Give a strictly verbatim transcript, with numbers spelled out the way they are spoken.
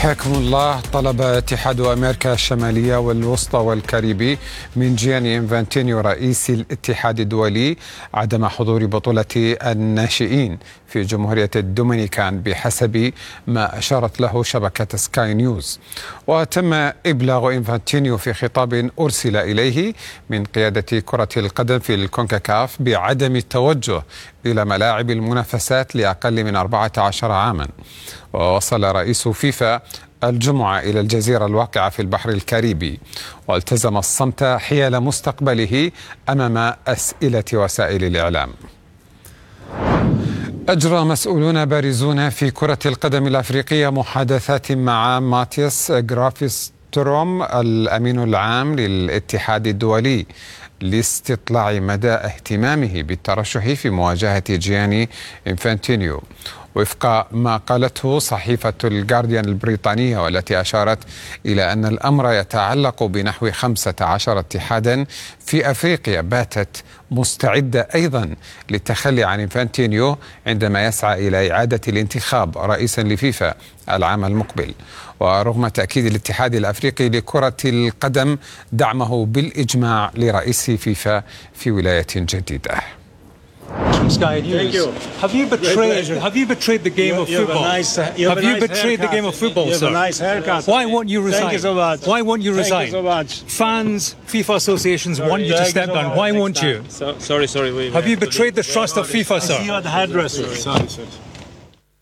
حياكم الله. طلب اتحاد أمريكا الشمالية والوسطى والكاريبي من جياني إنفانتينيو رئيس الاتحاد الدولي عدم حضور بطولة الناشئين في جمهورية الدومينيكان بحسب ما أشارت له شبكة سكاي نيوز. وتم إبلاغ إنفانتينيو في خطاب أرسل إليه من قيادة كرة القدم في الكونكاكاف بعدم التوجه إلى ملاعب المنافسات لأقل من أربعة عشر عاما. ووصل رئيس فيفا الجمعة إلى الجزيرة الواقعة في البحر الكاريبي، والتزم الصمت حيال مستقبله أمام أسئلة وسائل الإعلام. أجرى مسؤولون بارزون في كرة القدم الأفريقية محادثات مع ماتياس غرافستروم الأمين العام للاتحاد الدولي لاستطلاع مدى اهتمامه بالترشح في مواجهة جياني إنفانتينيو، وفق ما قالته صحيفة الجارديان البريطانية، والتي أشارت إلى أن الأمر يتعلق بنحو خمسة عشر اتحادا في أفريقيا باتت مستعدة أيضا للتخلي عن إنفانتينيو عندما يسعى إلى إعادة الانتخاب رئيسا لفيفا العام المقبل. ورغم تأكيد الاتحاد الأفريقي لكرة القدم دعمه بالإجماع لرئيس فيفا في ولاية جديدة. Sky News. Thank you. Have you betrayed? Have you betrayed the game you, of you football? Have, nice, you have, have a you nice betrayed haircut. the game of football, you have sir? A nice haircut. Why won't you resign? Thank you so much. Why won't you resign? Thank you so much. Fans, FIFA associations want you to Thank step you so down. much. Why Next won't time. you? So, sorry, sorry. We have you betrayed the trust of FIFA, I sir? see you at the hairdresser. Sorry, sir.